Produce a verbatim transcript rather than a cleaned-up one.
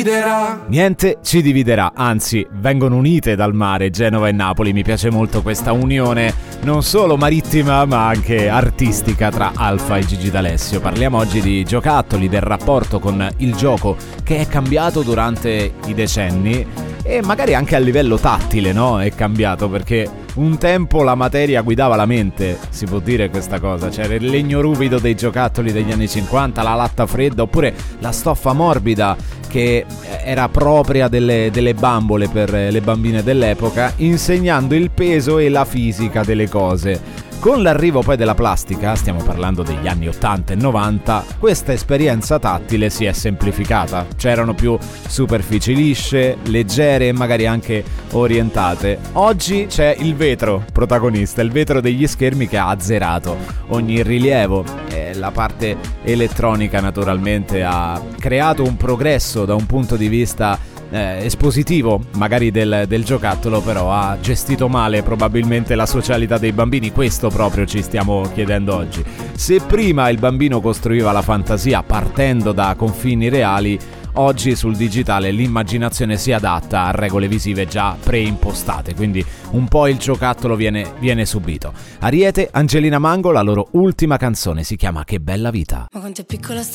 Niente ci dividerà, anzi vengono unite dal mare Genova e Napoli. Mi piace molto questa unione non solo marittima ma anche artistica tra Alfa e Gigi D'Alessio. Parliamo oggi di giocattoli, del rapporto con il gioco che è cambiato durante i decenni e magari anche a livello tattile, no? È cambiato perché un tempo la materia guidava la mente, si può dire questa cosa. C'era il legno ruvido dei giocattoli degli anni cinquanta, la latta fredda oppure la stoffa morbida che era propria delle, delle bambole per le bambine dell'epoca, insegnando il peso e la fisica delle cose. Con l'arrivo poi della plastica, stiamo parlando degli anni ottanta e novanta, questa esperienza tattile si è semplificata. C'erano più superfici lisce, leggere e magari anche orientate. Oggi c'è il vetro protagonista, il vetro degli schermi che ha azzerato ogni rilievo. E la parte elettronica naturalmente ha creato un progresso da un punto di vista Eh, espositivo magari del, del giocattolo, però ha gestito male probabilmente la socialità dei bambini. Questo proprio ci stiamo chiedendo oggi. Se prima il bambino costruiva la fantasia partendo da confini reali, oggi sul digitale l'immaginazione si adatta a regole visive già preimpostate, quindi un po' il giocattolo viene, viene subito. Ariete, Angelina Mango, la loro ultima canzone si chiama Che bella vita. Ma quanto è piccola